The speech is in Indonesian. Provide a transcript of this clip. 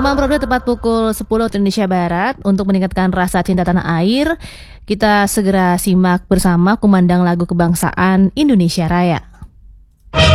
Bang Prodo tepat pukul 10 waktu Indonesia Barat. Untuk meningkatkan rasa cinta tanah air, kita segera simak bersama kumandang lagu kebangsaan Indonesia Raya.